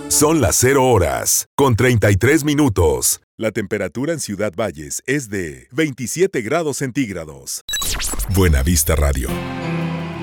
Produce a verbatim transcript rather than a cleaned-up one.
Son las cero horas, con treinta y tres minutos. La temperatura en Ciudad Valles es de veintisiete grados centígrados. Buena Vista Radio.